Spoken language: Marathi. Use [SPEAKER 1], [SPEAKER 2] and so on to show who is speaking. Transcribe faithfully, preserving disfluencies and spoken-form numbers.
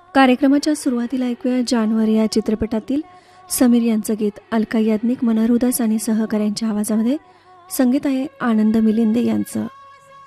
[SPEAKER 1] कार्यक्रमाच्या सुरुवातीला ऐकूया जानवर या चित्रपटातील समीर यांचं गीत. अलका याज्ञिक, मनोहर उदास आणि सहकाऱ्यांच्या आवाजामध्ये. संगीत आहे आनंद मिलिंदे यांचं.